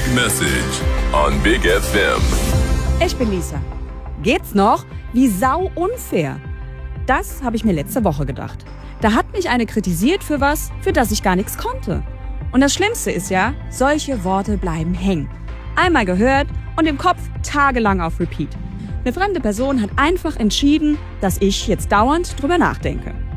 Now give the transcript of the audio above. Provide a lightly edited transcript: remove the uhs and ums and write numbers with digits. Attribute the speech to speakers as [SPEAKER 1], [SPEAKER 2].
[SPEAKER 1] Message on Big FM.
[SPEAKER 2] Ich bin Lisa. Geht's noch? Wie sau unfair. Das habe ich mir letzte Woche gedacht. Da hat mich eine kritisiert für was, für das ich gar nichts konnte. Und das Schlimmste ist ja, solche Worte bleiben hängen. Einmal gehört und im Kopf tagelang auf Repeat. Eine fremde Person hat einfach entschieden, dass ich jetzt dauernd drüber nachdenke.